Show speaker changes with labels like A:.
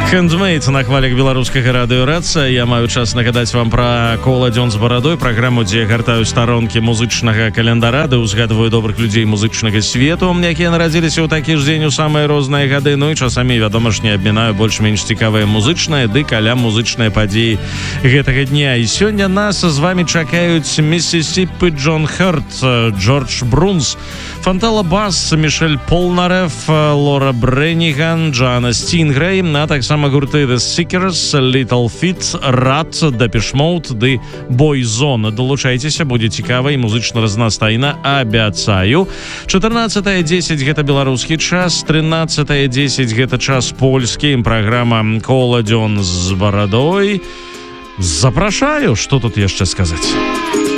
A: Handmade на хвалях беларускага радыёраца. Я маю час нагадаць вам пра кола дзён з барадой, праграму, дзе гартаю старонкі музычнага календара, ды ўзгадваю добрых людзей музычнага свету, якія нарадзіліся ў такі ж дзень у самыя розныя гады. Ну і часамі, вядома ж, не абмінаю больш-менш цікавыя музычныя ды каля музычныя падзеі гэтага дня. І сёння нас з вамі чакаюць Миссисипи Джон Хёрд, Джордж Брунс, Фантала Бас, Мишель Полнареф, Лора Бренниган, Джоанна Стінгрей, а таксама гурты The Seekers, Little Feat, Rat, Depeche Mode ды Boyzone. Долучайцеся, будзе цікава і музычна разнастайна, абяцаю. 14:10 гэта беларускі час, 13:10 гэта час польскі. Праграма «Кола дзён з барадой». Запрашаю, што тут яшчэ сказаць.